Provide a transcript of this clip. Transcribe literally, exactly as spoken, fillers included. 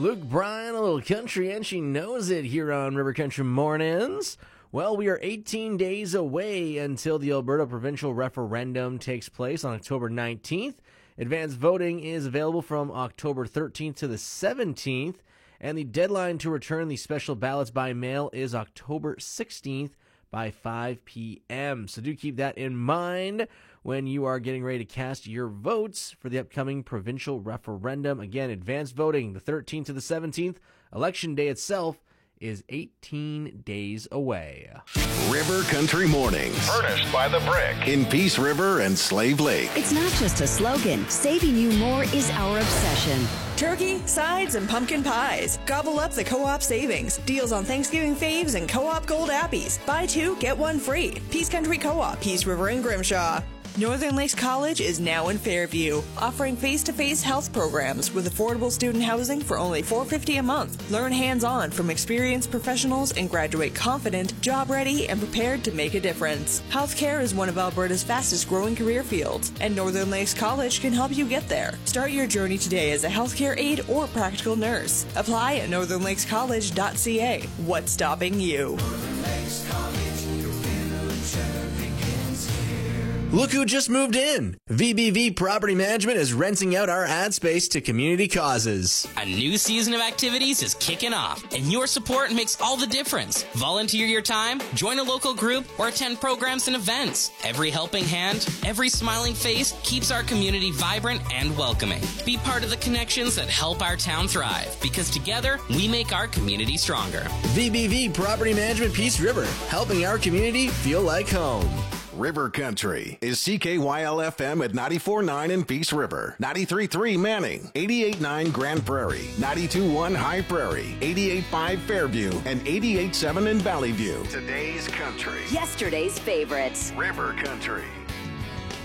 Luke Bryan, a little country, and she knows it here on River Country Mornings. Well, we are eighteen days away until the Alberta provincial referendum takes place on October nineteenth. Advanced voting is available from October thirteenth to the seventeenth, and the deadline to return the special ballots by mail is October sixteenth by five p.m. So do keep that in mind when you are getting ready to cast your votes for the upcoming provincial referendum. Again, advanced voting the thirteenth to the seventeenth. Election day itself is eighteen days away. River Country Mornings. Furnished by The Brick. In Peace River and Slave Lake. It's not just a slogan. Saving you more is our obsession. Turkey, sides, and pumpkin pies. Gobble up the Co-op savings. Deals on Thanksgiving faves and Co-op Gold Appies. Buy two, get one free. Peace Country Co-op, Peace River and Grimshaw. Northern Lakes College is now in Fairview, offering face-to-face health programs with affordable student housing for only four dollars and fifty cents a month. Learn hands-on from experienced professionals and graduate confident, job-ready, and prepared to make a difference. Healthcare is one of Alberta's fastest-growing career fields, and Northern Lakes College can help you get there. Start your journey today as a healthcare aide or practical nurse. Apply at northern lakes college dot c a. What's stopping you? Look who just moved in. V B V Property Management is renting out our ad space to community causes. A new season of activities is kicking off, and your support makes all the difference. Volunteer your time, join a local group, or attend programs and events. Every helping hand, every smiling face keeps our community vibrant and welcoming. Be part of the connections that help our town thrive, because together we make our community stronger. V B V Property Management Peace River, helping our community feel like home. River Country is C K Y L F M at ninety-four point nine in Peace River, ninety-three point three Manning, eighty-eight point nine Grand Prairie, ninety-two point one High Prairie, eighty-eight point five Fairview, and eighty-eight point seven in Valley View. Today's country. Yesterday's favorites. River Country.